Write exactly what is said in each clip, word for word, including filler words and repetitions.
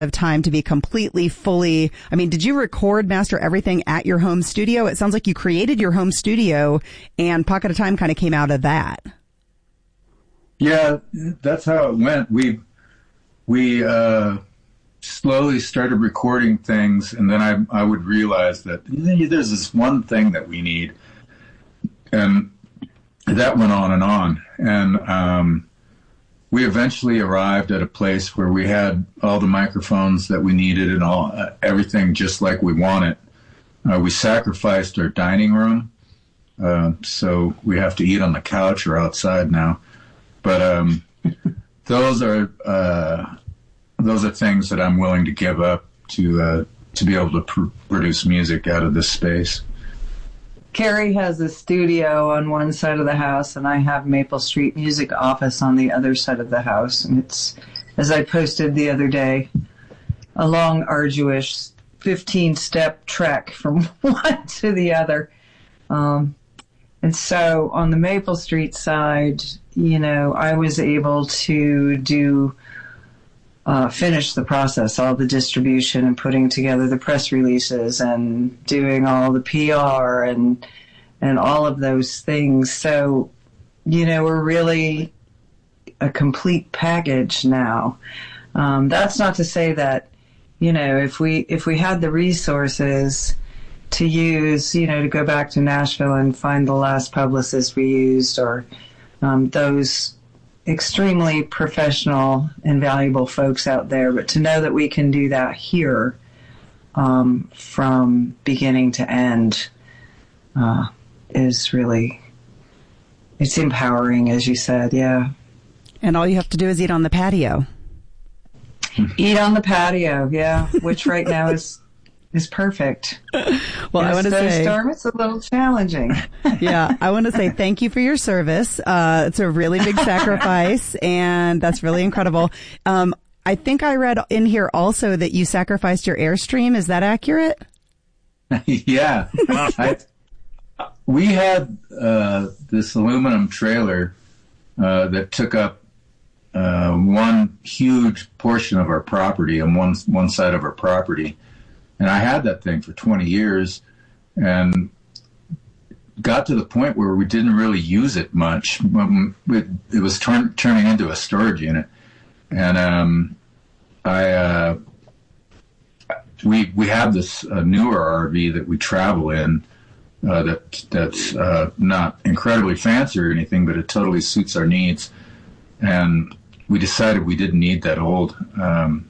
of time to be completely, fully, I mean, did you record, master everything at your home studio? It sounds like you created your home studio and Pocket of Time kind of came out of that. Yeah, that's how it went. We, we, uh, slowly started recording things, and then I, I would realize that there's this one thing that we need. And that went on and on. And, um, we eventually arrived at a place where we had all the microphones that we needed and all uh, everything just like we wanted. Uh, we sacrificed our dining room, uh, so we have to eat on the couch or outside now. But um, those are uh, those are things that I'm willing to give up to uh, to be able to pr- produce music out of this space. Carrie has a studio on one side of the house, and I have Maple Street Music Office on the other side of the house. And it's, as I posted the other day, a long, arduous fifteen-step trek from one to the other. Um, and so on the Maple Street side, you know, I was able to do Uh, finish the process, all the distribution and putting together the press releases and doing all the P R and and all of those things. So, you know, we're really a complete package now. Um, that's not to say that, you know, if we if we had the resources to use, you know, to go back to Nashville and find the last publicist we used, or um, those extremely professional and valuable folks out there, but to know that we can do that here um, from beginning to end uh, is really, it's empowering, as you said, yeah. And all you have to do is eat on the patio. Eat on the patio, yeah, which right now is is perfect. Well, I want to say, Storm, it's a little challenging. Yeah, I want to say thank you for your service. Uh, it's a really big sacrifice, and that's really incredible. Um, I think I read in here also that you sacrificed your Airstream. Is that accurate? Yeah. I, we had uh, this aluminum trailer uh, that took up uh, one huge portion of our property on one one side of our property. And I had that thing for twenty years and got to the point where we didn't really use it much. It, it was turn, turning into a storage unit. And um, I uh, we we have this uh, newer R V that we travel in uh, that that's uh, not incredibly fancy or anything, but it totally suits our needs. And we decided we didn't need that old um,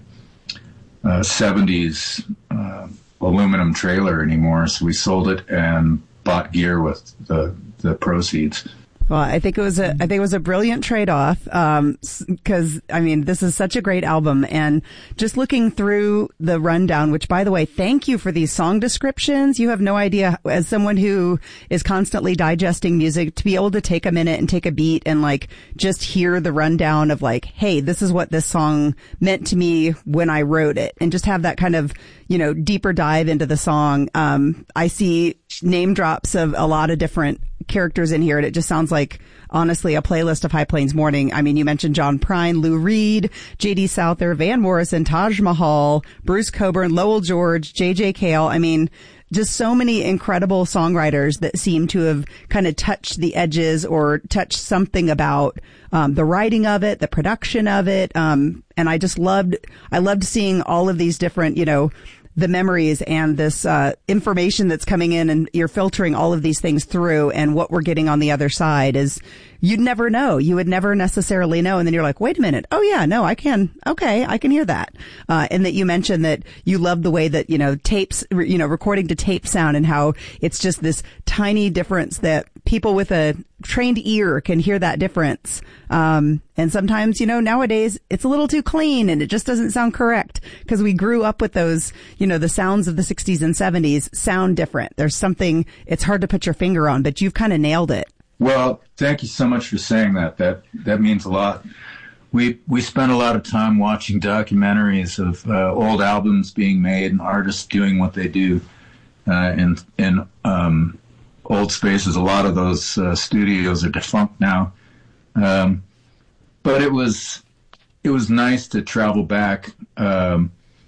uh, seventies uh, aluminum trailer anymore, so we sold it and bought gear with the the proceeds. Well, I think it was a, I think it was a brilliant trade-off, um, cause, I mean, this is such a great album, and just looking through the rundown, which, by the way, thank you for these song descriptions. You have no idea, as someone who is constantly digesting music, to be able to take a minute and take a beat and, like, just hear the rundown of, like, hey, this is what this song meant to me when I wrote it, and just have that kind of, you know, deeper dive into the song. Um, I see name drops of a lot of different characters in here, and it just sounds like, honestly, a playlist of High Plains Morning. I mean, you mentioned John Prine, Lou Reed, J D Souther, Van Morrison, Taj Mahal, Bruce Cockburn, Lowell George, J J Cale. I mean, just so many incredible songwriters that seem to have kind of touched the edges or touched something about um, the writing of it, the production of it. Um, and I just loved, I loved seeing all of these different, you know, the memories and this uh information that's coming in, and you're filtering all of these things through, and what we're getting on the other side is, you'd never know. You would never necessarily know. And then you're like, wait a minute. Oh yeah, no, I can. Okay. I can hear that. Uh, and that you mentioned that you love the way that, you know, tapes, you know, recording to tape sound, and how it's just this tiny difference that people with a trained ear can hear that difference. Um, and sometimes, you know, nowadays it's a little too clean and it just doesn't sound correct, because we grew up with those, you know, the sounds of the sixties and seventies sound different. There's something, it's hard to put your finger on, but you've kind of nailed it. Well, thank you so much for saying that. That that means a lot. We we spent a lot of time watching documentaries of uh, old albums being made and artists doing what they do uh, in in um, old spaces. A lot of those uh, studios are defunct now, um, but it was it was nice to travel back um,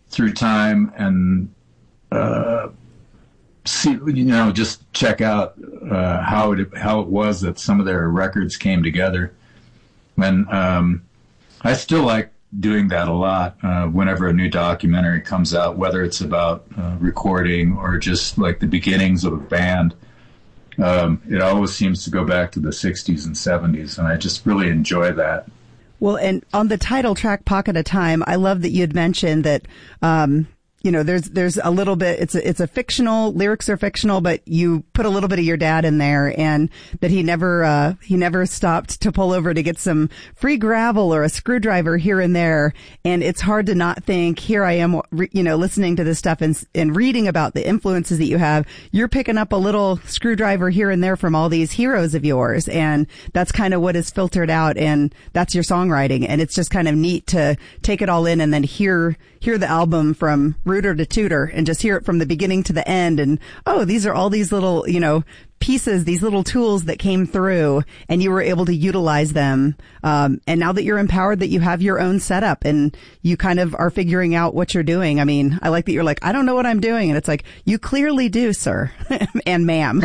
through time and uh, see, you know, just check out uh, how it how it was that some of their records came together. And um, I still like doing that a lot uh, whenever a new documentary comes out, whether it's about uh, recording or just like the beginnings of a band. Um, it always seems to go back to the sixties and seventies, and I just really enjoy that. Well, and on the title track, Pocket of Time, I love that you had mentioned that, um, you know, there's, there's a little bit, it's a, it's a fictional, lyrics are fictional, but you put a little bit of your dad in there, and that he never, uh, he never stopped to pull over to get some free gravel or a screwdriver here and there. And it's hard to not think, here I am, you know, listening to this stuff and, and reading about the influences that you have. You're picking up a little screwdriver here and there from all these heroes of yours. And that's kind of what is filtered out. And that's your songwriting. And it's just kind of neat to take it all in and then hear, hear the album from rooter to tutor and just hear it from the beginning to the end. And, oh, these are all these little, you know, pieces, these little tools that came through, and you were able to utilize them. Um, and now that you're empowered, that you have your own setup and you kind of are figuring out what you're doing. I mean, I like that you're like, I don't know what I'm doing. And it's like, you clearly do, sir and ma'am.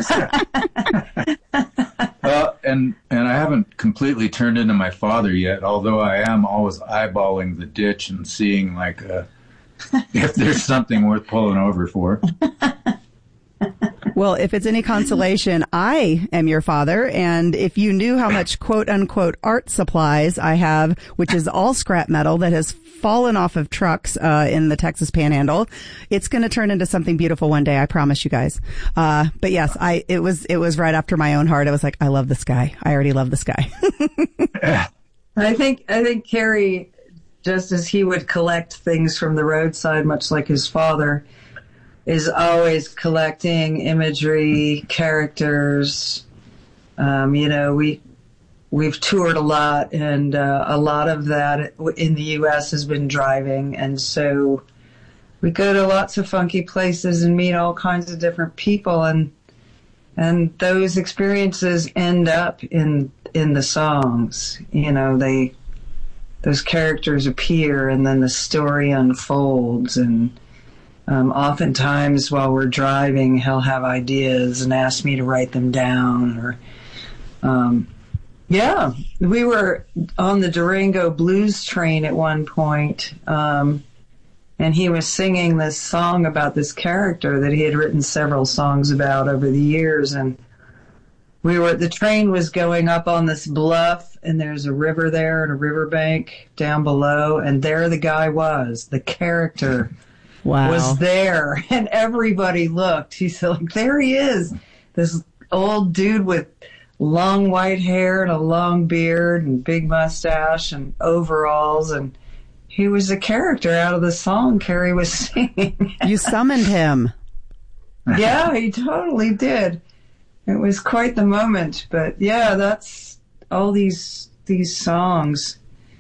Well, and, and I haven't completely turned into my father yet, although I am always eyeballing the ditch and seeing like, uh, if there's something worth pulling over for. Well, if it's any consolation, I am your father, and if you knew how much quote-unquote art supplies I have, which is all scrap metal that has fallen off of trucks uh in the Texas Panhandle, it's going to turn into something beautiful one day, I promise you guys. Uh but yes, I it was it was right after my own heart. I was like, I love this guy. I already love this guy. I think I think Kerry, just as he would collect things from the roadside, much like his father, is always collecting imagery, characters. Um, you know, we, we've toured a lot, and uh, a lot of that in the U S has been driving. And so we go to lots of funky places and meet all kinds of different people. And and those experiences end up in in the songs. You know, they those characters appear, and then the story unfolds. And Um, oftentimes while we're driving, he'll have ideas and ask me to write them down. Or, um, yeah, we were on the Durango Blues train at one point, um, and he was singing this song about this character that he had written several songs about over the years. And we were, the train was going up on this bluff, and there's a river there and a riverbank down below, and there the guy was, the character. Wow. Was there, and everybody looked. He said, like, there he is, this old dude with long white hair and a long beard and big mustache and overalls, and he was a character out of the song Kerry was singing. You summoned him. Yeah, he totally did. It was quite the moment. But yeah, that's all these these songs.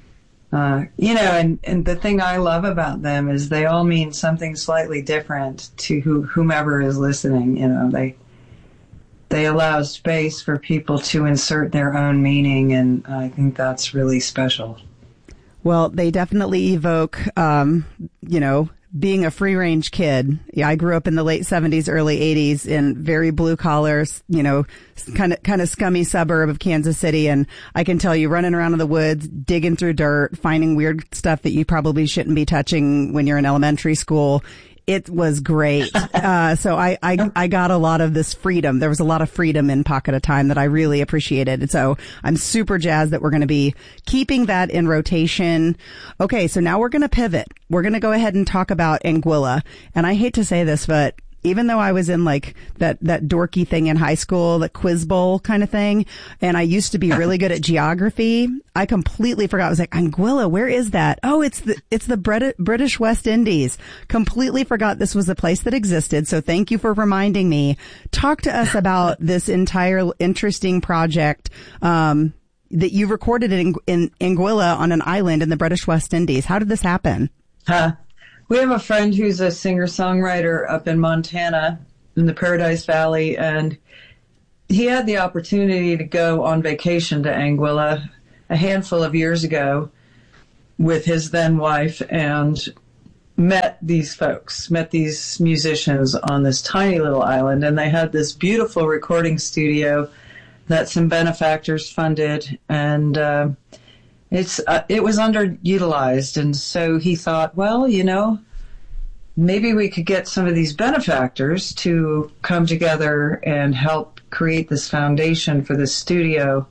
Uh, you know, and, and the thing I love about them is they all mean something slightly different to who, whomever is listening. You know, they they allow space for people to insert their own meaning, and I think that's really special. Well, they definitely evoke, um, you know, being a free-range kid. Yeah, I grew up in the late seventies, early eighties in very blue-collar, you know, kind of kind of scummy suburb of Kansas City. And I can tell you, running around in the woods, digging through dirt, finding weird stuff that you probably shouldn't be touching when you're in elementary school. It was great. Uh, so I, I, I got a lot of this freedom. There was a lot of freedom in Pocket of Time that I really appreciated. And so I'm super jazzed that we're going to be keeping that in rotation. Okay. So now we're going to pivot. We're going to go ahead and talk about Anguilla. And I hate to say this, but even though I was in like that, that dorky thing in high school, the quiz bowl kind of thing, and I used to be really good at geography, I completely forgot. I was like, Anguilla, where is that? Oh, it's the, it's the Brit- British West Indies. Completely forgot this was a place that existed. So thank you for reminding me. Talk to us about this entire interesting project, um, that you recorded in, in Anguilla on an island in the British West Indies. How did this happen? Huh. We have a friend who's a singer-songwriter up in Montana in the Paradise Valley, and he had the opportunity to go on vacation to Anguilla a handful of years ago with his then wife, and met these folks, met these musicians on this tiny little island, and they had this beautiful recording studio that some benefactors funded, and uh, it's uh, it was underutilized, and so he thought, well, you know, maybe we could get some of these benefactors to come together and help create this foundation for this studio,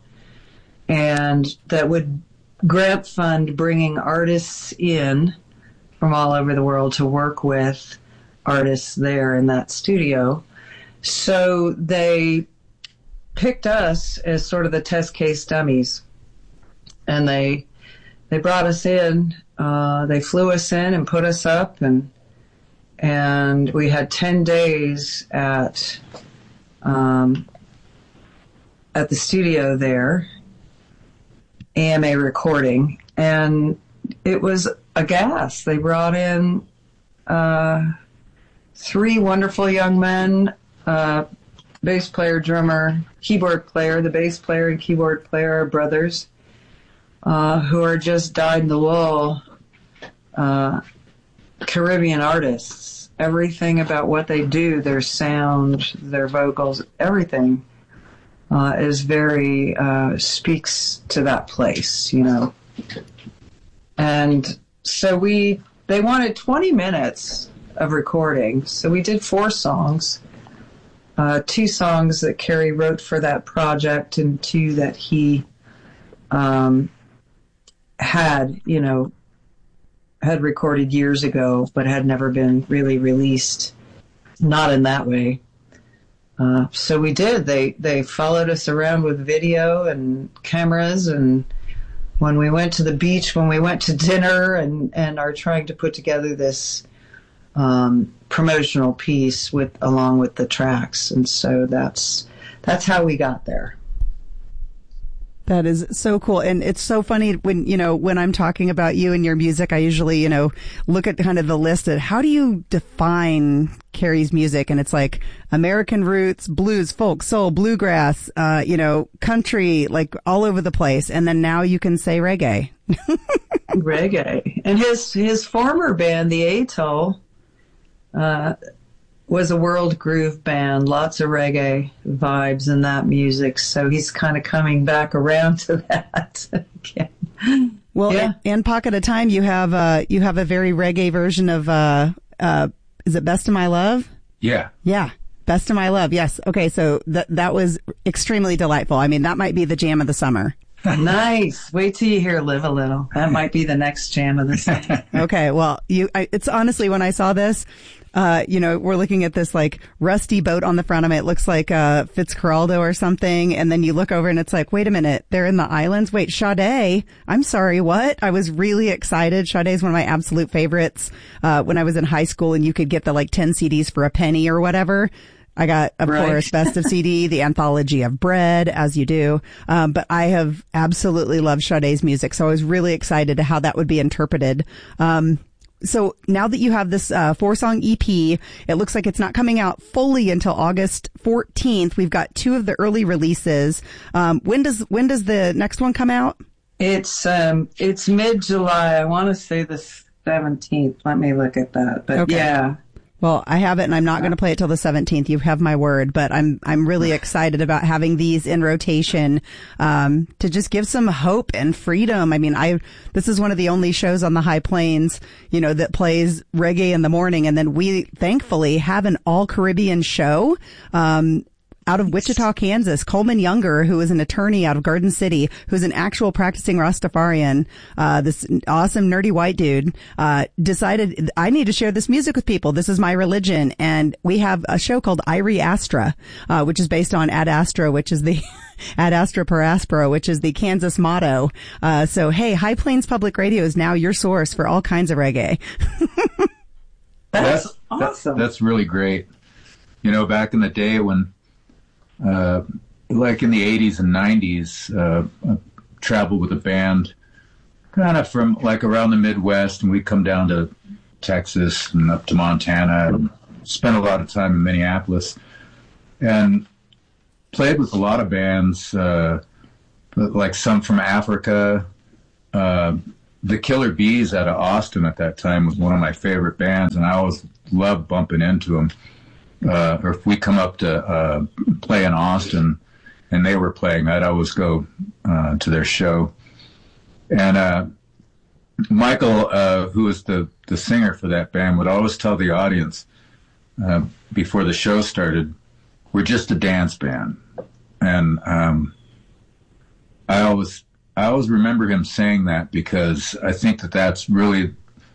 and that would grant fund bringing artists in from all over the world to work with artists there in that studio. So they picked us as sort of the test case dummies, and they they brought us in. Uh, they flew us in and put us up, and and we had ten days at um, at the studio there, A M A recording, and it was a gas. They brought in uh, three wonderful young men, uh, bass player, drummer, keyboard player. The bass player and keyboard player are brothers uh, who are just dyed-in-the-wool uh, Caribbean artists. Everything about what they do, their sound, their vocals, everything uh, is very, uh, speaks to that place, you know. And so we, they wanted twenty minutes of recording. So we did four songs, uh, two songs that Kerry wrote for that project and two that he um, had, you know, had recorded years ago, but had never been really released, not in that way. Uh, so we did. They, they followed us around with video and cameras, and when we went to the beach, when we went to dinner, and, and are trying to put together this um, promotional piece with along with the tracks. And so that's that's how we got there. That is so cool. And it's so funny when, you know, when I'm talking about you and your music, I usually, you know, look at kind of the list of how do you define Kerry's music? And it's like American roots, blues, folk, soul, bluegrass, uh, you know, country, like all over the place. And then now you can say reggae. Reggae. And his, his former band, the Atoll, uh, was a world groove band, lots of reggae vibes in that music. So he's kind of coming back around to that again. Well, yeah. and, and Pocket of Time, you have uh you have a very reggae version of uh uh is it Best of My Love? Yeah. Yeah. Best of My Love. Yes. Okay. So that that was extremely delightful. I mean, that might be the jam of the summer. Nice. Wait till you hear Live a Little. That might be the next jam of the summer. Okay. Well, you, I, it's honestly, when I saw this, uh, you know, we're looking at this like rusty boat on the front of it. It looks like, uh, Fitzcarraldo or something. And then you look over and it's like, wait a minute, they're in the islands. Wait, Sade. I'm sorry. What? I was really excited. Sade is one of my absolute favorites. Uh, when I was in high school and you could get the like ten C Ds for a penny or whatever. I got, of right. course, Best of C D, the Anthology of Bread, as you do. Um, but I have absolutely loved Sade's music. So I was really excited to how that would be interpreted. Um, so now that you have this, uh, four song E P, it looks like it's not coming out fully until August fourteenth. We've got two of the early releases. Um, when does, when does the next one come out? It's, um, it's mid-July. I want to say the seventeenth. Let me look at that. But okay. yeah. Well, I have it, and I'm not going to play it till the seventeenth. You have my word, but I'm I'm really excited about having these in rotation um, to just give some hope and freedom. I mean, I this is one of the only shows on the High Plains, you know, that plays reggae in the morning, and then we thankfully have an all Caribbean show. Um, out of Wichita, Kansas, Coleman Younger, who is an attorney out of Garden City, who's an actual practicing Rastafarian, uh, this awesome nerdy white dude, uh, decided I need to share this music with people. This is my religion. And we have a show called Irie Astra, uh, which is based on Ad Astra, which is the Ad Astra per Aspera, which is the Kansas motto. Uh, so hey, High Plains Public Radio is now your source for all kinds of reggae. That's, that's awesome. That's, that's really great. You know, back in the day when, Uh, like in the eighties and nineties, uh, I traveled with a band kind of from like around the Midwest, and we'd come down to Texas and up to Montana and spent a lot of time in Minneapolis and played with a lot of bands, uh, like some from Africa, uh, the Killer Bees out of Austin at that time was one of my favorite bands, and I always loved bumping into them. Uh, or if we come up to uh, play in Austin, and they were playing, I'd always go uh, to their show. And uh, Michael, uh, who was the, the singer for that band, would always tell the audience uh, before the show started, we're just a dance band. And um, I always I always remember him saying that, because I think that that's really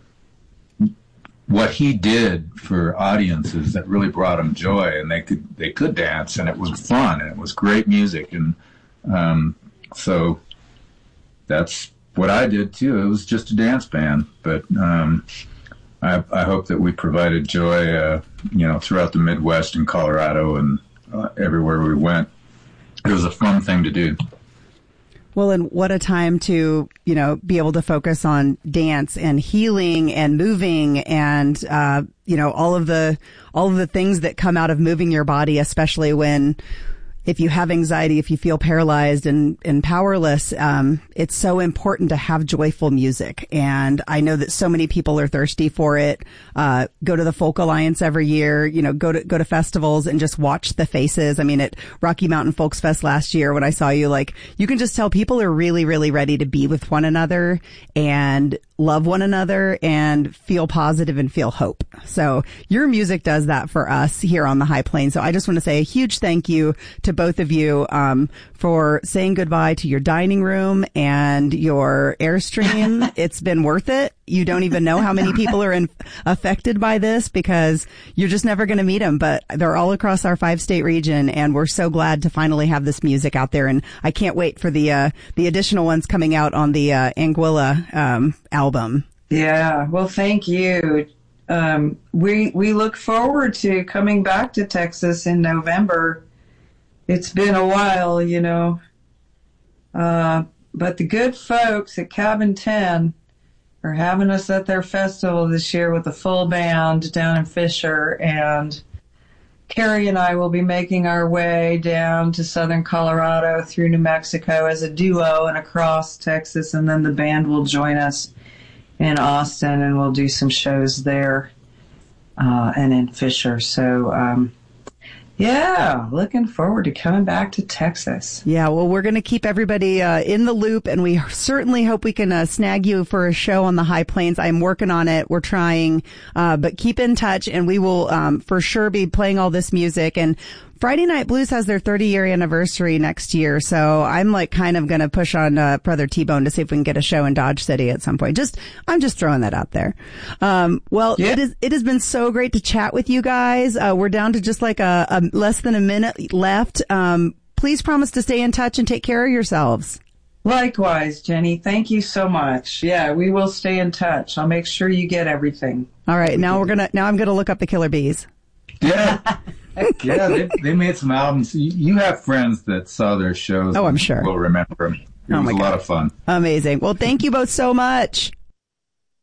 what he did for audiences that really brought them joy, and they could they could dance, and it was fun, and it was great music, and um, so that's what I did too. It was just a dance band, but um, I, I hope that we provided joy, uh, you know, throughout the Midwest and Colorado and uh, everywhere we went. It was a fun thing to do. Well, and what a time to, you know, be able to focus on dance and healing and moving and, uh, you know, all of the, all of the things that come out of moving your body, especially when, if you have anxiety, if you feel paralyzed and, and powerless, um, it's so important to have joyful music. And I know that so many people are thirsty for it. Uh, go to the Folk Alliance every year, you know, go to, go to festivals and just watch the faces. I mean, at Rocky Mountain Folks Fest last year, when I saw you, like, you can just tell people are really, really ready to be with one another and love one another and feel positive and feel hope. So your music does that for us here on the High Plains. So I just want to say a huge thank you to both of you um, for saying goodbye to your dining room and your Airstream. It's been worth it. You don't even know how many people are in, affected by this, because you're just never going to meet them, but they're all across our five state region, and we're so glad to finally have this music out there. And I can't wait for the uh, the additional ones coming out on the uh, Anguilla um, album. Yeah, well, thank you. Um, we we look forward to coming back to Texas in November. It's been a while, you know, uh, but the good folks at Cabin ten are having us at their festival this year with a full band down in Fisher, and Carrie and I will be making our way down to southern Colorado through New Mexico as a duo and across Texas, and then the band will join us in Austin, and we'll do some shows there uh, and in Fisher. So, um, yeah, looking forward to coming back to Texas. Yeah, well, we're going to keep everybody uh, in the loop, and we certainly hope we can uh, snag you for a show on the High Plains. I'm working on it. We're trying, uh, but keep in touch, and we will um, for sure be playing all this music. And Friday Night Blues has their thirty year anniversary next year, so I'm like kind of going to push on uh, Brother T-Bone to see if we can get a show in Dodge City at some point. Just, I'm just throwing that out there. Um, well, yeah. it is, it has been so great to chat with you guys. Uh, we're down to just like a, a less than a minute left. Um, please promise to stay in touch and take care of yourselves. Likewise, Jenny. Thank you so much. Yeah, we will stay in touch. I'll make sure you get everything. All right. Now we're going to, now I'm going to look up the Killer Bees. Yeah. Yeah, they, they made some albums. You, you have friends that saw their shows. Oh, I'm sure. Will remember them. It oh was my a God. lot of fun. Amazing. Well, thank you both so much.